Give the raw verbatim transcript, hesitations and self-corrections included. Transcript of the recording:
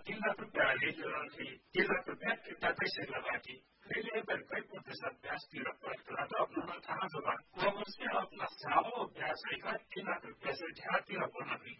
तीन लाख रुपियाँ हाले जो थी तीन लाख रुपियाँ कितना पैसे लगा थी फिर एक बार कई प्रतिशत ब्याज तिरो पड़ता तो अपना थाहा छ कौन से अपना सालो ब्याज है तीन लाख रुपियाँ से ढ्यातिर पड़ना भी